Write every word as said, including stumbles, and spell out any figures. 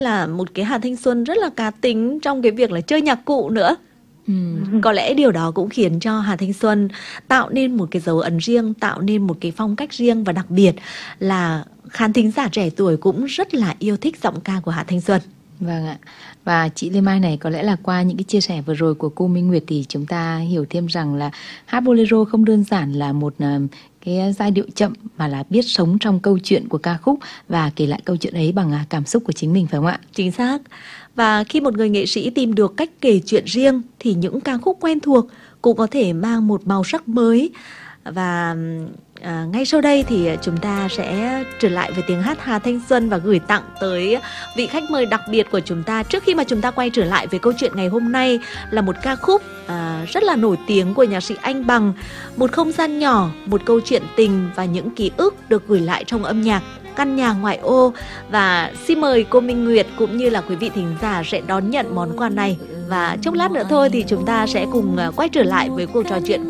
là một cái Hà Thanh Xuân rất là cá tính trong cái việc là chơi nhạc cụ nữa. Ừ. Có lẽ điều đó cũng khiến cho Hà Thanh Xuân tạo nên một cái dấu ấn riêng, tạo nên một cái phong cách riêng, và đặc biệt là khán thính giả trẻ tuổi cũng rất là yêu thích giọng ca của Hà Thanh Xuân. Vâng ạ. Và chị Lê Mai này, có lẽ là qua những cái chia sẻ vừa rồi của cô Minh Nguyệt thì chúng ta hiểu thêm rằng là hát bolero không đơn giản là một uh, cái giai điệu chậm, mà là biết sống trong câu chuyện của ca khúc và kể lại câu chuyện ấy bằng uh, cảm xúc của chính mình, phải không ạ? Chính xác. Và khi một người nghệ sĩ tìm được cách kể chuyện riêng thì những ca khúc quen thuộc cũng có thể mang một màu sắc mới. Và à, ngay sau đây thì chúng ta sẽ trở lại với tiếng hát Hà Thanh Xuân và gửi tặng tới vị khách mời đặc biệt của chúng ta. Trước khi mà chúng ta quay trở lại với câu chuyện ngày hôm nay, là một ca khúc à, rất là nổi tiếng của nhạc sĩ Anh Bằng, Một không gian nhỏ, một câu chuyện tình và những ký ức được gửi lại trong âm nhạc Căn nhà ngoại ô. Và xin mời cô Minh Nguyệt cũng như là quý vị thính giả sẽ đón nhận món quà này. Và chốc lát nữa thôi thì chúng ta sẽ cùng quay trở lại với cuộc trò chuyện